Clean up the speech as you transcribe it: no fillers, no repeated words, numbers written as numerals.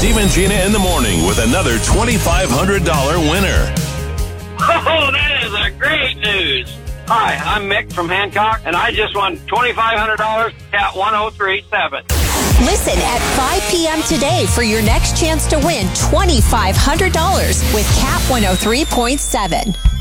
Steve and Gina in the morning with another $2,500 winner. Oh, that is a great news. Hi, I'm Mick from Hancock, and I just won $2,500 at 1037. Listen at 5 p.m. today for your next chance to win $2,500 with Cat 103.7.